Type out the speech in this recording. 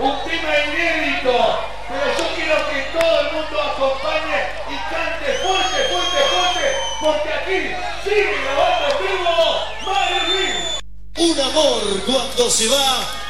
un tema inédito, pero yo quiero que todo el mundo acompañe y cante fuerte, fuerte, fuerte, porque aquí sigue grabando en vivo Mario Luis. Un amor cuando se va